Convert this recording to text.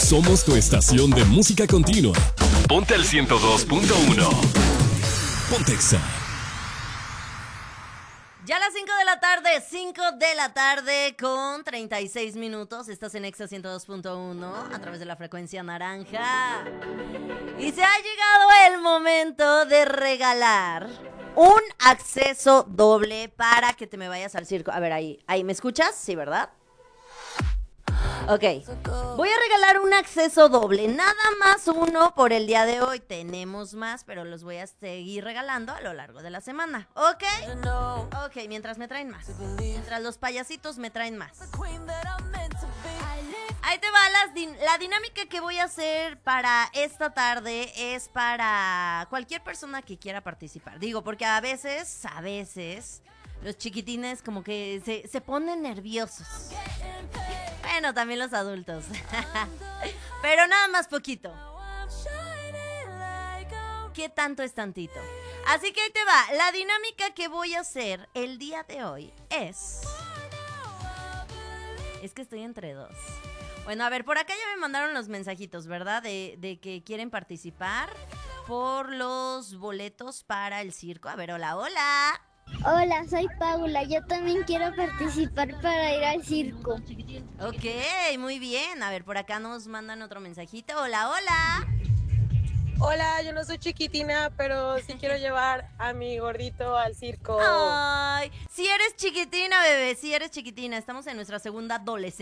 Somos tu estación de música continua. Ponte al 102.1. Ponte Exa. Ya a las 5 de la tarde, 5 de la tarde con 36 minutos. Estás en Exa 102.1 a través de la frecuencia naranja. Y se ha llegado el momento de regalar un acceso doble para que te me vayas al circo. A ver, ahí, ¿me escuchas? Sí, ¿verdad? Ok, voy a regalar un acceso doble, nada más uno por el día de hoy. Tenemos más, pero los voy a seguir regalando a lo largo de la semana, ¿ok? Ok, mientras me traen más, mientras los payasitos me traen más. Ahí te va, la dinámica que voy a hacer para esta tarde es para cualquier persona que quiera participar. Digo, porque a veces, los chiquitines como que se ponen nerviosos. Bueno, también los adultos. Pero nada más poquito. ¿Qué tanto es tantito? Así que ahí te va. La dinámica que voy a hacer el día de hoy es que estoy entre dos. Bueno, a ver, por acá ya me mandaron los mensajitos, ¿verdad? De que quieren participar por los boletos para el circo. A ver, hola. Hola, soy Paula. Yo también quiero participar para ir al circo. Ok, muy bien. A ver, por acá nos mandan otro mensajito. Hola. Hola, yo no soy chiquitina, pero sí quiero llevar a mi gordito al circo. Ay, si eres chiquitina, bebé, si eres chiquitina. Estamos en nuestra segunda adolescencia.